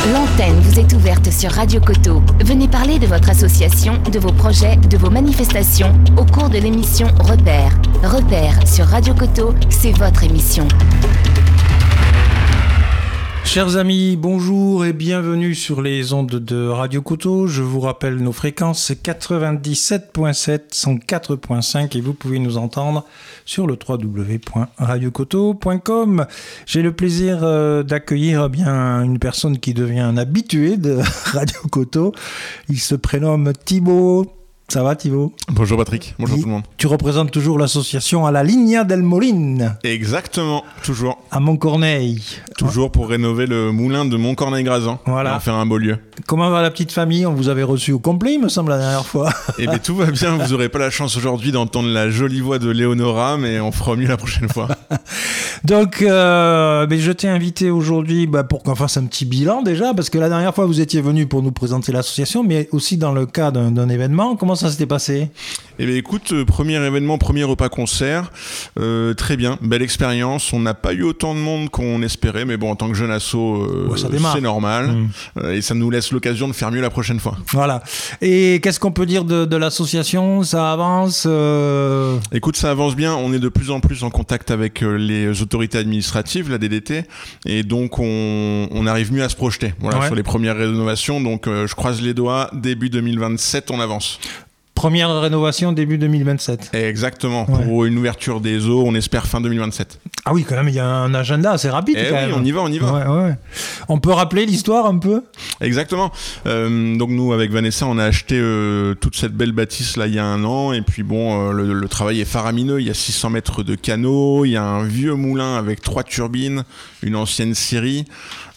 L'antenne vous est ouverte sur Radio Coteau. Venez parler de votre association, de vos projets, de vos manifestations au cours de l'émission Repère. Repère sur Radio Coteau, c'est votre émission. Chers amis, bonjour et bienvenue sur les ondes de Radio Coteau. Je vous rappelle nos fréquences, c'est 97.7, 104.5 et vous pouvez nous entendre sur le www.radiocoteau.com. J'ai le plaisir d'accueillir une personne qui devient un habitué de Radio Coteau. Il se prénomme Thibaut. Ça va Thibaut ? Bonjour Patrick, bonjour tout le monde. Tu représentes toujours l'association à la Linea del Molin. Exactement, toujours. À Montcorneille. Toujours pour rénover le moulin de Montcorneille-Grazan. Voilà. Et en faire un beau lieu. Comment va la petite famille ? On vous avait reçu au complet, il me semble, la dernière fois. Eh bien tout va bien, vous n'aurez pas la chance aujourd'hui d'entendre la jolie voix de Léonora, mais on fera mieux la prochaine fois. Donc, je t'ai invité aujourd'hui pour qu'on fasse un petit bilan déjà, parce que la dernière fois, vous étiez venu pour nous présenter l'association, mais aussi dans le cas d'un événement. Comment ça s'était passé ? Eh bien écoute, premier événement, premier repas concert, très bien, belle expérience. On n'a pas eu autant de monde qu'on espérait, mais bon, en tant que jeune asso, c'est normal. Et ça nous laisse l'occasion de faire mieux la prochaine fois. Voilà. Et qu'est-ce qu'on peut dire de l'association ? Ça avance Écoute, ça avance bien. On est de plus en plus en contact avec les autorités administratives, la DDT, et donc on arrive mieux à se projeter sur les premières rénovations. Donc je croise les doigts, début 2027, on avance. Première rénovation début 2027. Exactement, pour une ouverture des eaux, on espère fin 2027. Ah oui, quand même, il y a un agenda assez rapide quand même. On y va. Ouais. On peut rappeler l'histoire un peu ? Exactement. Donc nous, avec Vanessa, on a acheté toute cette belle bâtisse là il y a 1 an, et puis le travail est faramineux. Il y a 600 mètres de canaux, il y a un vieux moulin avec 3 turbines, une ancienne scierie,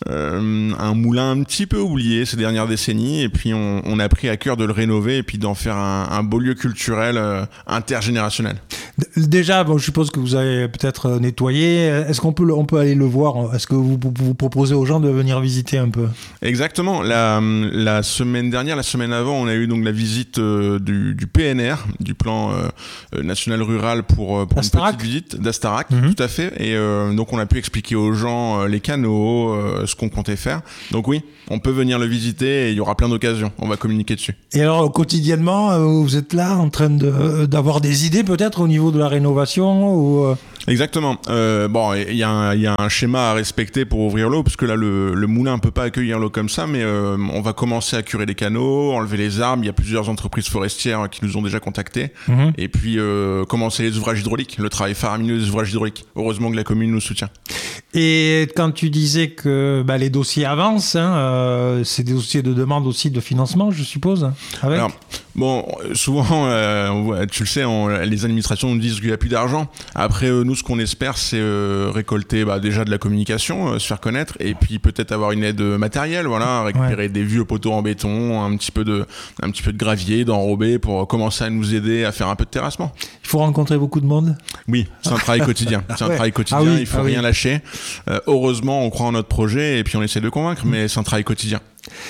un moulin un petit peu oublié ces dernières décennies, et puis on a pris à cœur de le rénover et puis d'en faire un beau lieu culturel intergénérationnel. Déjà, je suppose que vous avez peut-être nettoyé. Est-ce qu'on peut aller le voir ? Est-ce que vous proposez aux gens de venir visiter un peu ? Exactement. La semaine dernière, la semaine avant, on a eu donc la visite du PNR, du plan national rural pour une petite visite d'Astarac, tout à fait. Et donc on a pu expliquer aux gens les canaux, ce qu'on comptait faire. Donc oui, on peut venir le visiter et il y aura plein d'occasions. On va communiquer dessus. Et alors quotidiennement, vous êtes là en train d'avoir des idées peut-être au niveau de la rénovation ou Exactement. Il y a un schéma à respecter pour ouvrir l'eau, parce que là le moulin ne peut pas accueillir l'eau comme ça, mais on va commencer à curer les canaux, enlever les arbres. Il y a plusieurs entreprises forestières qui nous ont déjà contactés. Et puis commencer les ouvrages hydrauliques, le travail faramineux des ouvrages hydrauliques. Heureusement que la commune nous soutient. Et quand tu disais que les dossiers avancent, c'est des dossiers de demande aussi de financement, je suppose, avec... Alors, souvent, tu le sais, les administrations nous disent qu'il n'y a plus d'argent. Après, nous, ce qu'on espère, c'est récolter déjà de la communication, se faire connaître, et puis peut-être avoir une aide matérielle, récupérer des vieux poteaux en béton, un petit peu de gravier, d'enrobé, pour commencer à nous aider à faire un peu de terrassement. Il faut rencontrer beaucoup de monde. Oui, c'est un travail quotidien. Il faut rien lâcher. Heureusement, on croit en notre projet et puis on essaie de convaincre, mais c'est un travail quotidien.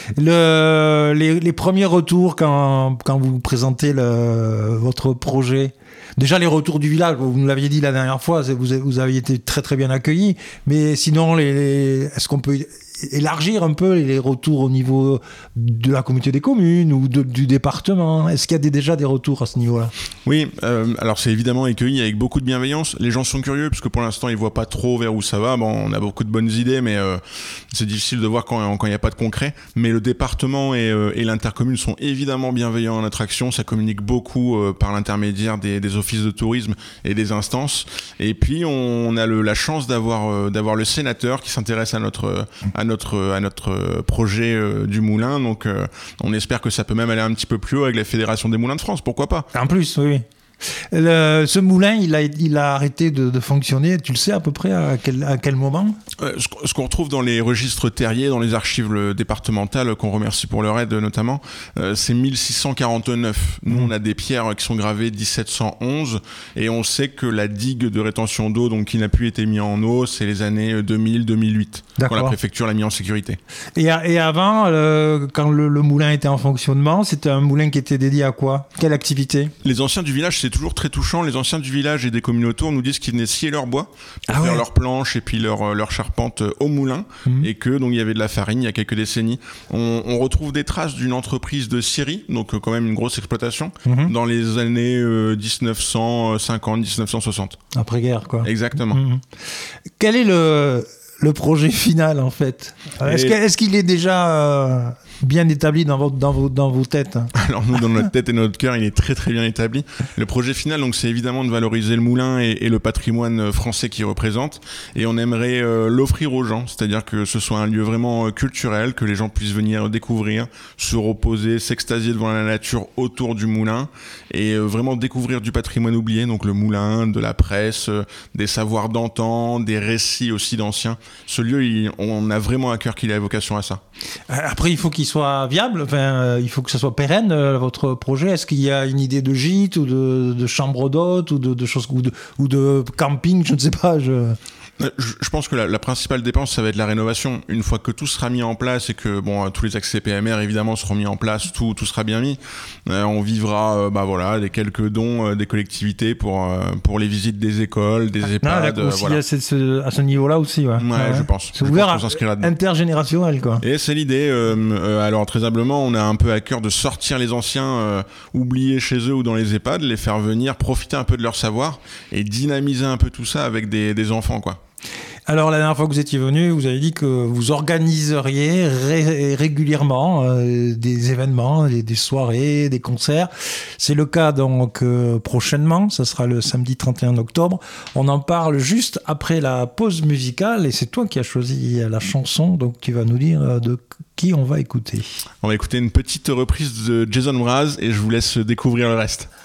Les premiers retours quand vous présentez votre projet, déjà les retours du village, vous nous l'aviez dit la dernière fois, vous aviez été très très bien accueillis, mais sinon est-ce qu'on peut élargir un peu les retours au niveau de la communauté des communes ou du département ? Est-ce qu'il y a déjà des retours à ce niveau-là ? Oui, alors c'est évidemment accueilli avec beaucoup de bienveillance. Les gens sont curieux parce que pour l'instant ils voient pas trop vers où ça va. On a beaucoup de bonnes idées, mais c'est difficile de voir quand il n'y a pas de concret. Mais le département et l'intercommune sont évidemment bienveillants à notre action. Ça communique beaucoup par l'intermédiaire des offices de tourisme et des instances. Et puis on a la chance d'avoir le sénateur qui s'intéresse à notre projet du moulin, donc on espère que ça peut même aller un petit peu plus haut avec la Fédération des moulins de France, pourquoi pas. En plus, oui. Ce moulin, il a arrêté de fonctionner, tu le sais à peu près à quel moment ? Ce qu'on retrouve dans les registres terriers, dans les archives départementales, qu'on remercie pour leur aide notamment, c'est 1649. Nous, on a des pierres qui sont gravées 1711, et on sait que la digue de rétention d'eau, donc qui n'a plus été mise en eau, c'est les années 2000-2008, quand la préfecture l'a mis en sécurité. Et avant, quand le moulin était en fonctionnement, c'était un moulin qui était dédié à quoi ? Quelle activité ? Les anciens du village c'est toujours très touchant. Les anciens du village et des communes autour nous disent qu'ils venaient scier leur bois pour faire leurs planches et puis leur charpente au moulin, et que donc il y avait de la farine il y a quelques décennies. On retrouve des traces d'une entreprise de scierie, donc quand même une grosse exploitation, dans les années 1950, 1960. Après-guerre, quoi. Exactement. Quel est le projet final, en fait? Est-ce qu'il est déjà bien établi dans vos têtes? Alors nous, dans notre tête et notre cœur, il est très très bien établi. Le projet final, donc, c'est évidemment de valoriser le moulin et le patrimoine français qu'il représente, et on aimerait l'offrir aux gens, c'est-à-dire que ce soit un lieu vraiment culturel, que les gens puissent venir découvrir, se reposer, s'extasier devant la nature autour du moulin, et vraiment découvrir du patrimoine oublié, donc le moulin, de la presse, des savoirs d'antan, des récits aussi d'anciens. Ce lieu, on a vraiment à cœur qu'il ait vocation à ça. Après, il faut qu'il soit viable, il faut que ça soit pérenne, votre projet. Est-ce qu'il y a une idée de gîte ou de chambre d'hôte ou de choses, ou de camping, je ne sais pas. Je pense que la principale dépense, ça va être la rénovation. Une fois que tout sera mis en place et que tous les accès PMR évidemment seront mis en place, tout sera bien mis. On vivra des quelques dons des collectivités pour les visites des écoles, des EHPAD. À ce niveau-là aussi, ouais. Je pense. C'est ouvert intergénérationnel, quoi. Et c'est l'idée. Alors très humblement, on a un peu à cœur de sortir les anciens oubliés chez eux ou dans les EHPAD, les faire venir, profiter un peu de leur savoir et dynamiser un peu tout ça avec des enfants, quoi. Alors, la dernière fois que vous étiez venu, vous avez dit que vous organiseriez régulièrement des événements, des soirées, des concerts. C'est le cas donc prochainement, ça sera le samedi 31 octobre. On en parle juste après la pause musicale, et c'est toi qui as choisi la chanson, donc tu vas nous dire de qui on va écouter. On va écouter une petite reprise de Jason Mraz et je vous laisse découvrir le reste.